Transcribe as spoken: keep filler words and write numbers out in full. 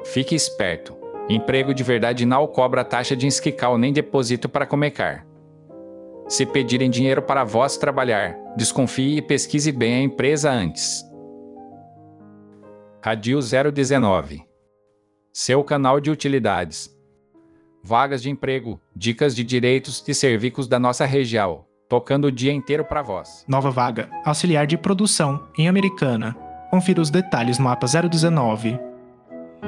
Fique esperto. Emprego de verdade não cobra taxa de inscrição nem depósito para começar. Se pedirem dinheiro para vós trabalhar, desconfie e pesquise bem a empresa antes. Radio zero dezenove. Seu canal de utilidades. Vagas de emprego, dicas de direitos e serviços da nossa região, tocando o dia inteiro para vós. Nova vaga, auxiliar de produção, em Americana. Confira os detalhes no mapa zero dezenove.